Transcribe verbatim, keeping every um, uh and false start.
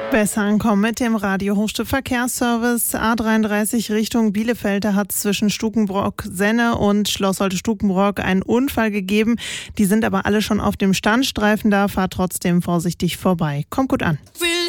Besser ankommen mit dem Radio Hochstift-Verkehrsservice. A dreiunddreißig Richtung Bielefeld, da hat es zwischen Stukenbrock-Senne und Schloss Holte-Stukenbrock einen Unfall gegeben. Die sind aber alle schon auf dem Standstreifen da. Fahrt trotzdem vorsichtig vorbei. Kommt gut an.